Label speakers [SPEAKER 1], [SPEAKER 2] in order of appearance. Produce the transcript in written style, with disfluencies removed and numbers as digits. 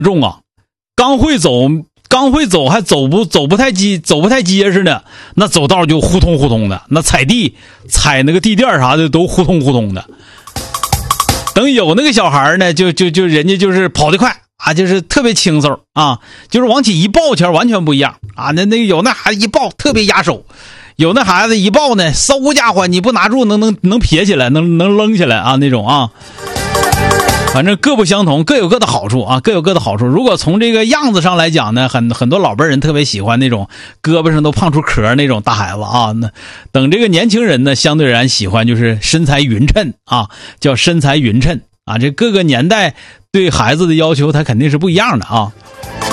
[SPEAKER 1] 重啊，刚会走还走不太结实呢，那走道就呼通呼通的，那踩那个地垫啥的都呼通呼通的。等有那个小孩呢，就人家就是跑得快啊，就是特别轻松啊，就是往起一抱前完全不一样啊。那有那孩子一抱特别压手，有那孩子一抱呢，嗖家伙你不拿住能撇起来，能扔起来啊那种啊。反正各不相同，各有各的好处啊，各有各的好处。如果从这个样子上来讲呢，很多老辈人特别喜欢那种胳膊上都胖出壳那种大孩子啊。那等这个年轻人呢，相对而言喜欢就是身材匀称啊，叫身材匀称啊。这各个年代对孩子的要求，他肯定是不一样的啊。